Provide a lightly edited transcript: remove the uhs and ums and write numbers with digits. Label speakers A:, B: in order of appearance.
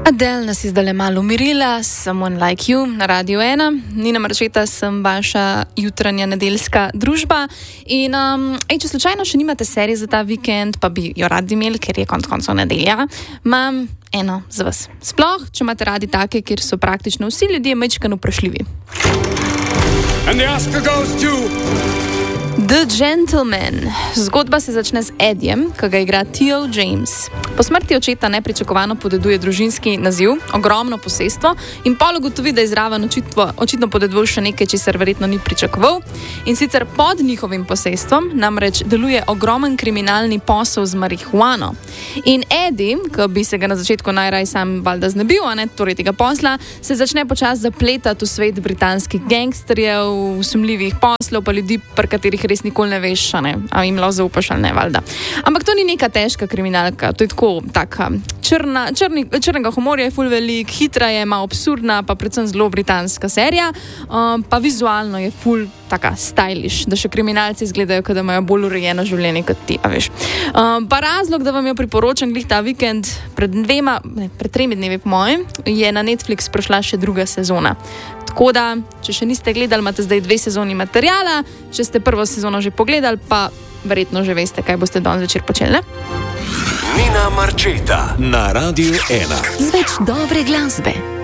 A: Adele nas je zdaj malo umirila, Someone Like You na Radio 1. Nina Marčeta, sem vaša jutranja nedeljska družba. In če slučajno še nimate serije za ta vikend, pa bi jo radi imeli, ker je konec koncev nedelja, imam eno za vas. Sploh, če imate radi take, kjer so praktično vsi ljudje majčkeno vprašljivi.
B: And the Oscar goes to
A: The Gentleman. Zgodba se začne z Edijem, ki ga igra Theo James. Po smrti očeta nepričakovano podeduje družinski naziv, ogromno posestvo in pol ugotovi, da je zraven očitno podedoval še nekaj, česar verjetno ni pričakoval. In sicer pod njihovim posestvom namreč deluje ogromen kriminalni posel z marihuano. In Eddie, ki bi se ga na začetku najraj sam valjda znebil, torej tega posla, se začne počasi zapletati v svet britanskih gangsterjev, sumljivih poslov, pa ljudi, pri katerih res nikoli ne veš, a jim lahko zaupaš ali ne, valjda. Ampak to ni neka težka kriminalka, to je tako taka črnega humorja je ful velik, hitra je, malo absurdna, pa predvsem zelo britanska serija, pa vizualno je ful taka stylish, da še kriminalci izgledajo, da imajo bolj urejeno življenje kot ti, a veš. Pa razlog, da vam jo priporočam glih ta vikend, pred 3 dnevi po mojem, je na Netflix prišla še 2. sezona. Tako da, če še niste gledali, imate zdaj 2 sezoni materijala, če ste 1. sezono že pogledali, pa verjetno že veste, kaj boste danes večer počeli, ne?
C: Nina Marčeta na Radio 1.
A: Z več dobre glasbe.